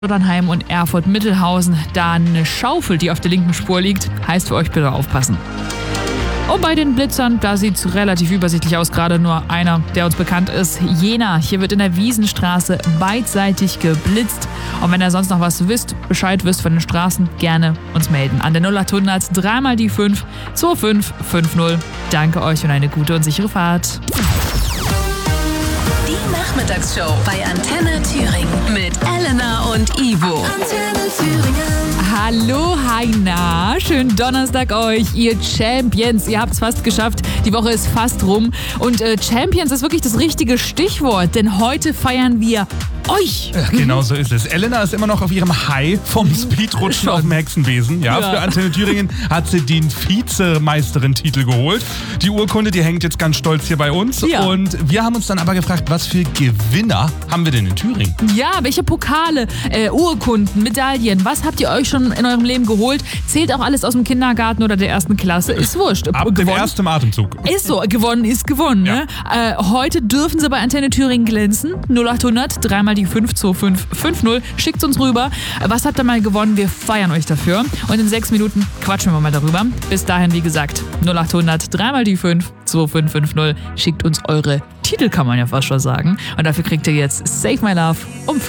Dannheim und Erfurt-Mittelhausen. Da eine Schaufel, die auf der linken Spur liegt. Heißt für euch bitte aufpassen. Und bei den Blitzern, da sieht es relativ übersichtlich aus. Gerade nur einer, der uns bekannt ist. Jena. Hier wird in der Wiesenstraße beidseitig geblitzt. Und wenn ihr sonst noch was Bescheid wisst von den Straßen, gerne uns melden. An der 0800 3 mal die 5 2550. Danke euch und eine gute und sichere Fahrt. Die Nachmittagsshow bei Antenne Thüringen mit Elena und Ivo. Antenne Thüringen. Hallo Heina, schönen Donnerstag euch, ihr Champions. Ihr habt es fast geschafft, die Woche ist fast rum. Und Champions ist wirklich das richtige Stichwort, denn heute feiern wir euch. Ja, genau so ist es. Elena ist immer noch auf ihrem High vom Speedrutschen auf dem Hexenbesen. Ja, für Antenne Thüringen hat sie den Vizemeisterin-Titel geholt. Die Urkunde, die hängt jetzt ganz stolz hier bei uns. Ja. Und wir haben uns dann aber gefragt, was für Gewinner haben wir denn in Thüringen? Ja, welche Pokale, Urkunden, Medaillen, was habt ihr euch schon in eurem Leben geholt? Zählt auch alles aus dem Kindergarten oder der ersten Klasse? Ist wurscht. Ab dem ersten Atemzug. Ist so, gewonnen ist gewonnen. Ja. Ne? Heute dürfen sie bei Antenne Thüringen glänzen. 0800 3 mal die 52550. Schickt uns rüber. Was habt ihr mal gewonnen? Wir feiern euch dafür. Und in 6 Minuten quatschen wir mal darüber. Bis dahin, wie gesagt, 0800 3 mal die 52550. Schickt uns eure Titel, kann man ja fast schon sagen. Und dafür kriegt ihr jetzt Save My Love um 5.